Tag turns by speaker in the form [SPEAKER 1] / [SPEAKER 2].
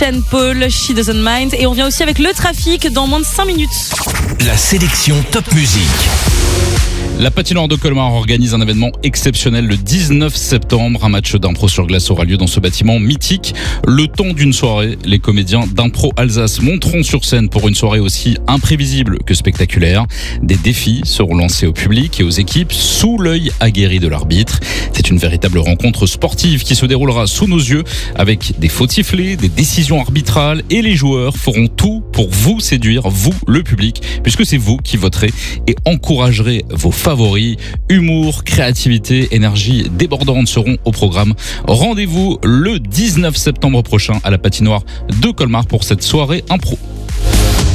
[SPEAKER 1] Sean Paul, She Doesn't Mind. Et on vient aussi avec le trafic dans moins de 5 minutes.
[SPEAKER 2] La sélection Top Music.
[SPEAKER 3] La patinoire de Colmar organise un événement exceptionnel le 19 septembre. Un match d'impro sur glace aura lieu dans ce bâtiment mythique. Le temps d'une soirée, les comédiens d'Impro Alsace monteront sur scène pour une soirée aussi imprévisible que spectaculaire. Des défis seront lancés au public et aux équipes sous l'œil aguerri de l'arbitre. C'est une véritable rencontre sportive qui se déroulera sous nos yeux avec des faux sifflets, des décisions arbitrales, et les joueurs feront tout pour vous séduire, vous, le public, puisque c'est vous qui voterez et encouragerez vos favoris. Humour, créativité, énergie débordante seront au programme. Rendez-vous le 19 septembre prochain à la patinoire de Colmar pour cette soirée impro.